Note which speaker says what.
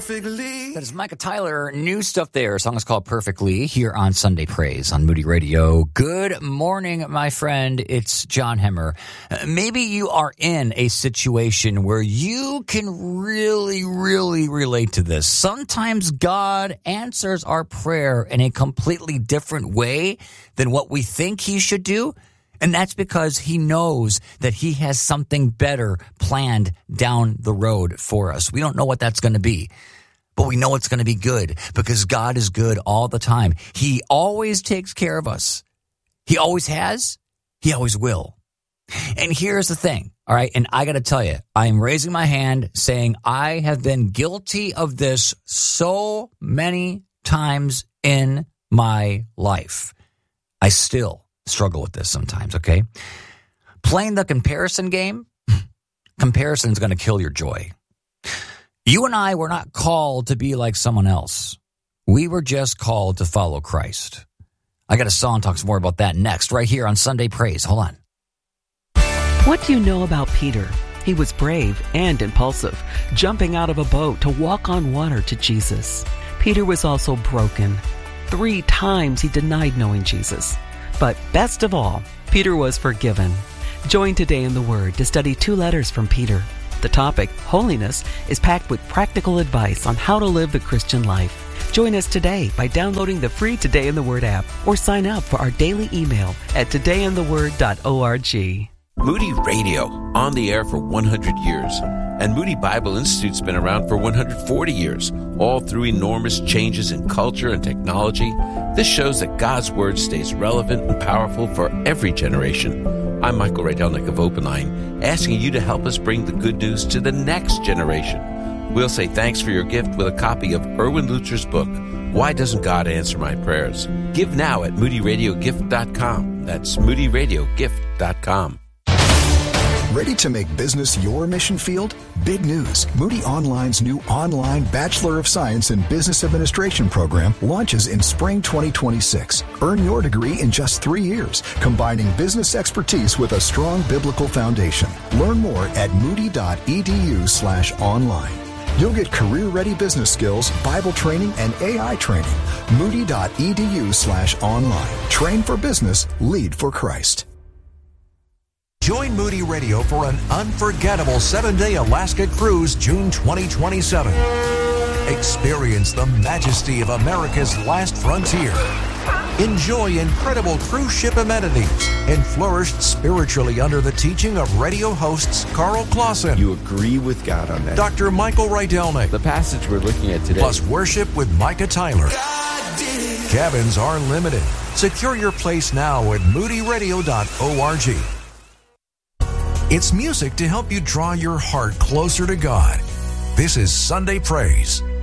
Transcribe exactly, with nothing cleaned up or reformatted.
Speaker 1: perfectly.
Speaker 2: That is Micah Tyler. New stuff there. Song is called Perfectly here on Sunday Praise on Moody Radio. Good morning, my friend. It's John Hemmer. Uh, maybe you are in a situation where you can really, really relate to this. Sometimes God answers our prayer in a completely different way than what we think he should do. And that's because he knows that he has something better planned down the road for us. We don't know what that's going to be, but we know it's going to be good because God is good all the time. He always takes care of us. He always has. He always will. And here's the thing, all right? And I got to tell you, I am raising my hand saying I have been guilty of this so many times in my life. I still struggle with this sometimes, okay? Playing the comparison game, comparison is going to kill your joy. You and I were not called to be like someone else. We were just called to follow Christ. I got a song talks more about that next, right here on Sunday Praise. Hold on.
Speaker 3: What do you know about Peter? He was brave and impulsive, jumping out of a boat to walk on water to Jesus. Peter was also broken. Three times he denied knowing Jesus. But best of all, Peter was forgiven. Join Today in the Word to study two letters from Peter. The topic, holiness, is packed with practical advice on how to live the Christian life. Join us today by downloading the free Today in the Word app or sign up for our daily email at today in the word dot org.
Speaker 4: Moody Radio, on the air for one hundred years. And Moody Bible Institute's been around for one hundred forty years, all through enormous changes in culture and technology. This shows that God's Word stays relevant and powerful for every generation. I'm Michael Rydelnik of Open Line, asking you to help us bring the good news to the next generation. We'll say thanks for your gift with a copy of Erwin Lutzer's book, Why Doesn't God Answer My Prayers? Give now at moody radio gift dot com. That's moody radio gift dot com.
Speaker 5: Ready to make business your mission field? Big news. Moody Online's new online Bachelor of Science in Business Administration program launches in spring twenty twenty-six. Earn your degree in just three years, combining business expertise with a strong biblical foundation. Learn more at moody dot e d u slash online. You'll get career-ready business skills, Bible training, and A I training. moody dot e d u slash online. Train for business, lead for Christ.
Speaker 6: Join Moody Radio for an unforgettable seven-day Alaska cruise June twenty twenty-seven. Experience the majesty of America's last frontier. Enjoy incredible cruise ship amenities and flourish spiritually under the teaching of radio hosts Carl Clausen.
Speaker 7: You agree with God on that.
Speaker 6: Doctor Michael Rydelnik.
Speaker 7: The passage we're looking at today.
Speaker 6: Plus worship with Micah Tyler. Cabins are limited. Secure your place now at moody radio dot org. It's music to help you draw your heart closer to God. This is Sunday Praise.